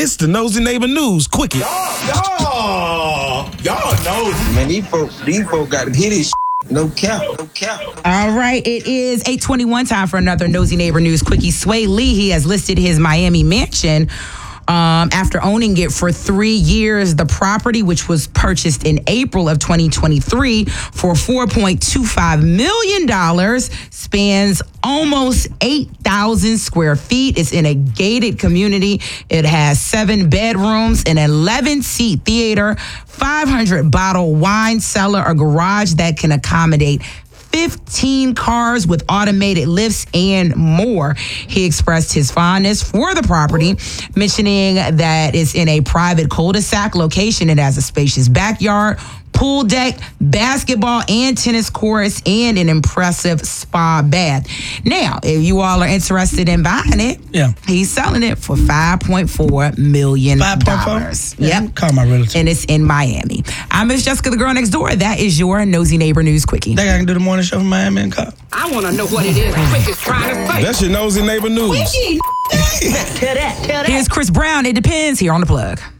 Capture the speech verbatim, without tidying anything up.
It's the Nosy Neighbor News Quickie. Y'all, y'all, y'all know. Man, these folks, these folks got to hit this shit. No cap, no cap. All right, it is eight twenty-one, time for another Nosy Neighbor News Quickie. Sway Lee, he has listed his Miami mansion um, after owning it for three years. The property, which was purchased in April of twenty twenty-three for four point two five million dollars, spans almost eight thousand square feet. It's in a gated community. It has seven bedrooms, an eleven-seat theater, five hundred bottle wine cellar, a garage that can accommodate fifteen cars with automated lifts and more. He expressed his fondness for the property, mentioning that it's in a private cul-de-sac location. It has a spacious backyard, pool deck, basketball and tennis courts, and an impressive spa bath. Now, if you all are interested in buying it, yeah, he's selling it for five point four million dollars. five point four? Yep. Yeah, call my relative. And it's in Miami. I'm Miss Jessica, the girl next door. That is your Nosy Neighbor News Quickie. Think I can do the morning show from Miami and call? I want to know what it is Quick is trying to say. That's your Nosy Neighbor News. Tell that, tell that. Here's Chris Brown. It depends here on The Plug.